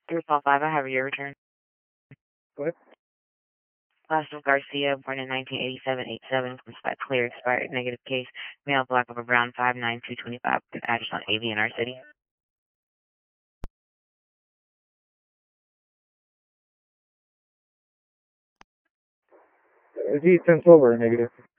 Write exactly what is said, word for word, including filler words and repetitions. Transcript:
three call five, I have your return. What? Last of Garcia, born in nineteen eighty-seven, eight seven, from spot clear, expired, negative case, male, black over brown, five nine two two five, with address on A V in our city. G ten silver, negative.